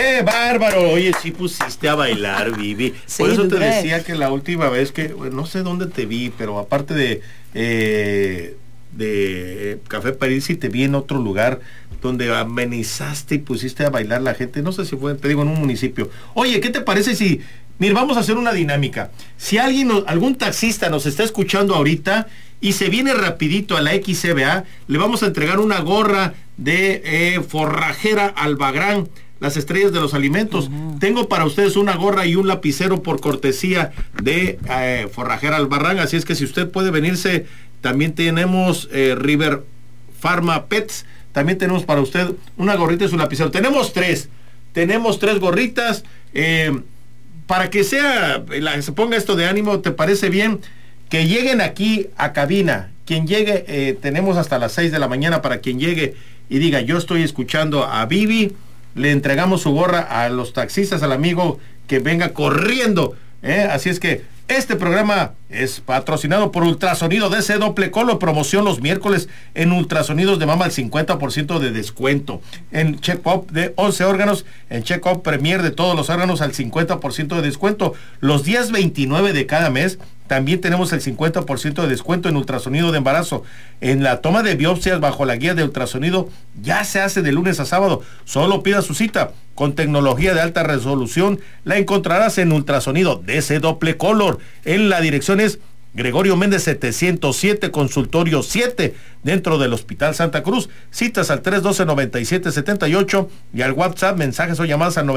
¡Qué bárbaro! Oye, sí pusiste a bailar, Vivi. Sí, por eso te crees? decía que la última vez que, no sé dónde te vi, pero aparte de Café París, sí te vi en otro lugar donde amenizaste y pusiste a bailar la gente. No sé si fue, te digo, en un municipio. Oye, ¿qué te parece si... Mira, vamos a hacer una dinámica. Si algún taxista nos está escuchando ahorita y se viene rapidito a la XCBA, le vamos a entregar una gorra de Forrajera Albagrán, las estrellas de los alimentos. Tengo para ustedes una gorra y un lapicero por cortesía de Forrajera Albagrán, así es que si usted puede venirse, también tenemos River Pharma Pets, también tenemos para usted una gorrita y su lapicero. Tenemos tres gorritas, para que se ponga esto de ánimo. ¿Te parece bien que lleguen aquí a cabina? Quien llegue, tenemos hasta las 6 de la mañana para quien llegue y diga, yo estoy escuchando a Vivi, le entregamos su gorra a los taxistas, al amigo que venga corriendo, así es que este programa es patrocinado por Ultrasonido DC Doble Color, promoción los miércoles en ultrasonidos de mama al 50% de descuento, en check-up de 11 órganos, en check-up premier de todos los órganos al 50% de descuento, los días 29 de cada mes también tenemos el 50% de descuento en ultrasonido de embarazo. En la toma de biopsias bajo la guía de ultrasonido ya se hace de lunes a sábado. Solo pida su cita. Con tecnología de alta resolución la encontrarás en Ultrasonido DC Doble Color. En la dirección es Gregorio Méndez 707, consultorio 7, dentro del Hospital Santa Cruz. Citas al 312-9778 y al WhatsApp, mensajes o llamadas al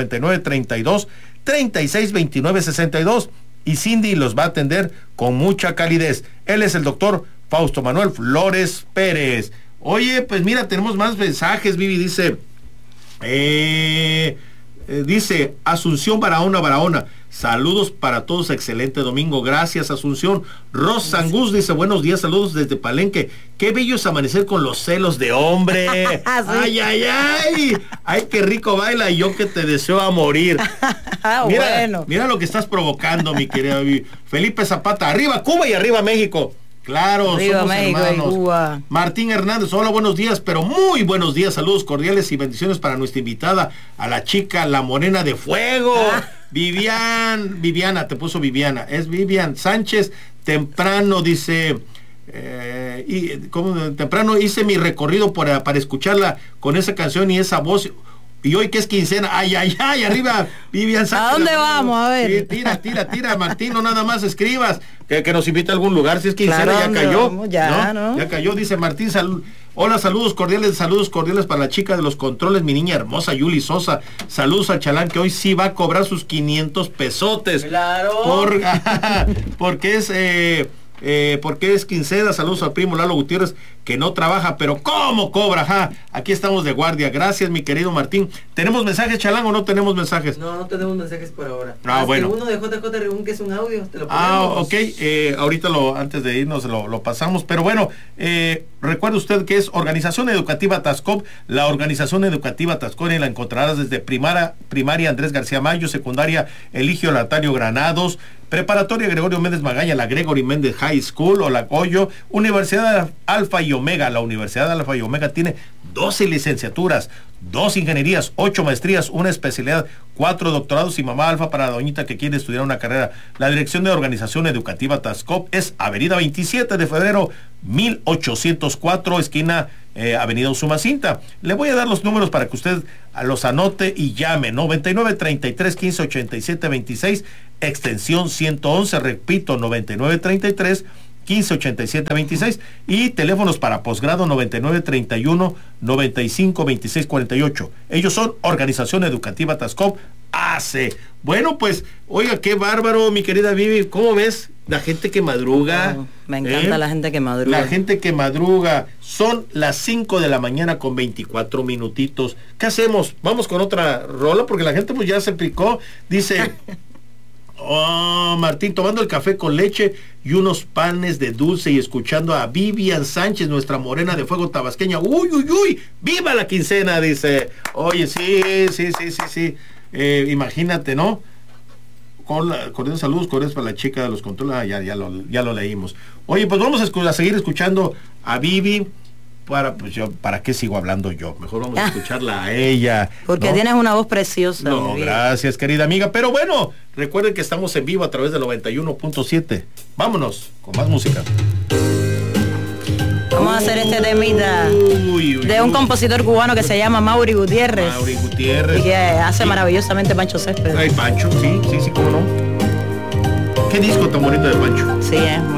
9932-3629-62. Y Cindy los va a atender con mucha calidez. Él es el doctor Fausto Manuel Flores Pérez. Oye, pues mira, tenemos más mensajes. Vivi dice, dice Asunción Barahona, saludos para todos, excelente domingo, gracias Asunción. Rosa Angus dice, buenos días, saludos desde Palenque, qué bello es amanecer con los celos de hombre. Sí. Ay, qué rico baila, y yo que te deseo a morir. Mira lo que estás provocando, mi querida Felipe Zapata, arriba Cuba y arriba México. Claro, arriba, somos México, hermanos. Martín Hernández, hola, buenos días, pero muy buenos días, saludos cordiales y bendiciones para nuestra invitada, a la chica, la morena de fuego. Viviana, te puso Viviana, es Vivian Sánchez. Temprano dice, temprano hice mi recorrido para escucharla con esa canción y esa voz. Y hoy que es quincena, ay, arriba, Vivian Sánchez. ¿A dónde vamos? A ver. Sí, tira, Martín, no nada más escribas, que nos invite a algún lugar, si es quincena, claro, ya cayó. Vamos, ¿no? Ya cayó, dice Martín, hola, saludos cordiales para la chica de los controles, mi niña hermosa, Yuli Sosa. Saludos al chalán, que hoy sí va a cobrar sus 500 pesotes. Claro. Porque es quincena. Saludos al primo Lalo Gutiérrez, que no trabaja, pero ¿cómo cobra? Aquí estamos de guardia. Gracias, mi querido Martín. ¿Tenemos mensajes, chalán, o no tenemos mensajes? No tenemos mensajes por ahora. Bueno. Uno de JJ Regún, que es un audio, te lo ponemos. Ok, ahorita antes de irnos lo pasamos, pero bueno, recuerde usted que es Organización Educativa Tascop. La Organización Educativa Tascop la encontrarás desde primaria Andrés García Mayo, secundaria Eligio Latario Granados, preparatoria Gregorio Méndez Magaña, la Gregory Méndez High School o la Goyo, Universidad Alfa y Omega. La Universidad Alfa y Omega tiene 12 licenciaturas, 2 ingenierías, 8 maestrías, una especialidad, 4 doctorados y mamá alfa para la doñita que quiere estudiar una carrera. La dirección de Organización Educativa Tascop es Avenida 27 de febrero 1804, esquina Avenida Usumacinta. Le voy a dar los números para que usted los anote y llame. 99 33 15 87 26, extensión 111, repito, 99 33 15 87 26, y teléfonos para posgrado 99 31 95 26 48. Ellos son Organización Educativa Tascop AC. Bueno, pues, oiga, qué bárbaro, mi querida Vivi, ¿cómo ves? La gente que madruga. Me encanta la gente que madruga. La gente que madruga. Son las 5 de la mañana con 24 minutitos. ¿Qué hacemos? Vamos con otra rola, porque la gente pues ya se picó. Dice... Martín, tomando el café con leche y unos panes de dulce y escuchando a Vivian Sánchez, nuestra morena de fuego tabasqueña. Uy, viva la quincena, dice. Oye, sí. Imagínate, ¿no? Cordiales saludos, cordiales para la chica de los controles. Ya lo leímos. Oye, pues vamos a seguir escuchando a Vivi. ¿para qué sigo hablando yo? Mejor vamos a escucharla a ella. Porque ¿no? tienes una voz preciosa. No, gracias, querida amiga. Pero bueno, recuerden que estamos en vivo a través del 91.7. Vámonos con más música. Vamos a hacer este temita de un compositor cubano que se llama Mauri Gutiérrez. Mauri Gutiérrez. Y que hace maravillosamente Pancho Céspedes. Ay, Pancho, sí, cómo no. ¿Qué disco tan bonito de Pancho? Sí,